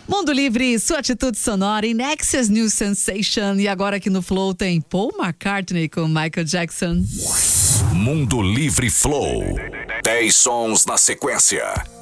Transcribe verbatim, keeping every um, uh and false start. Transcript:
Mundo Livre, sua atitude sonora em Nexus New Sensation. E agora aqui no Flow tem Paul McCartney com Michael Jackson. Mundo Livre Flow. dez sons na sequência.